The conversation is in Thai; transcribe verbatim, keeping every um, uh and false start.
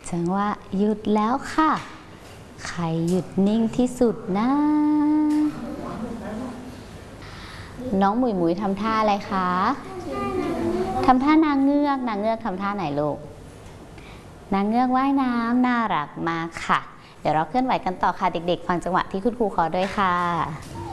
จังหวะหยุดแล้วค่ะใครหยุดนิ่งที่สุดนะน้องหมุยหมุยทำท่าอะไรคะทำท่านางเงือกนางเงือกทำท่าไหนลูกนางเงือกว่ายน้ำน่ารักมากค่ะเดี๋ยวเราเคลื่อนไหวกันต่อค่ะเด็กๆฟังจังหวะที่คุณครูขอด้วยค่ะ